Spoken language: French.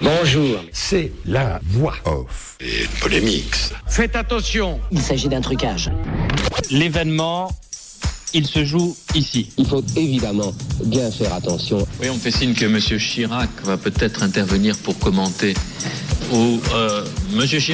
Bonjour. C'est la voix off. Et une polémique. Faites attention. Il s'agit d'un trucage. L'événement, il se joue ici. Il faut évidemment bien faire attention. Oui, on fait signe que M. Chirac va peut-être intervenir pour commenter. Ou M. Chirac